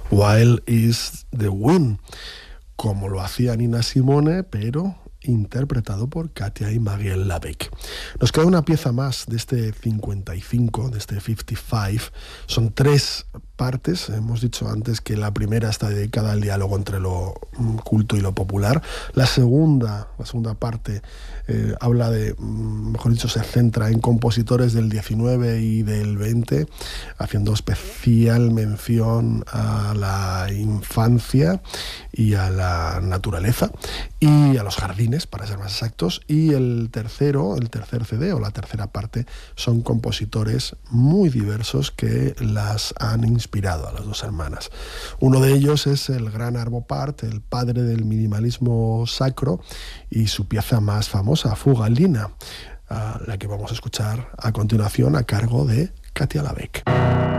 Wild is the Wind, como lo hacía Nina Simone, pero interpretado por Katia y Marielle Labec. Nos queda una pieza más de este 55, de este 55. Son 3 partes. Hemos dicho antes que la primera está dedicada al diálogo entre lo culto y lo popular. La segunda parte habla de, mejor dicho, se centra en compositores del 19 y del 20, haciendo especial mención a la infancia y a la naturaleza y a los jardines, para ser más exactos. Y el tercer CD o la tercera parte son compositores muy diversos que las han inspirado a las 2 hermanas. Uno de ellos es el gran Arvo Pärt, el padre del minimalismo sacro, y su pieza más famosa, Fuga Lina, la que vamos a escuchar a continuación a cargo de Katia Labec.